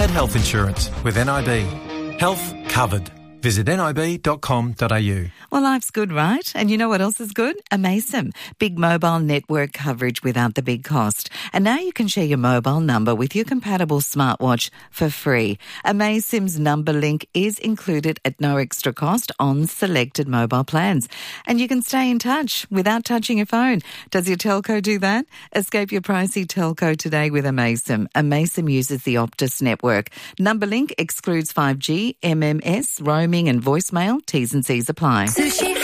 get health insurance with NIB. Health covered. Visit nib.com.au. Well, life's good, right? And you know what else is good? Amaysim. Big mobile network coverage without the big cost. And now you can share your mobile number with your compatible smartwatch for free. Amaysim's number link is included at no extra cost on selected mobile plans. And you can stay in touch without touching your phone. Does your telco do that? Escape your pricey telco today with Amaysim. Amaysim uses the Optus network. Number link excludes 5G, MMS, roaming and voicemail. T's and C's apply. Sushi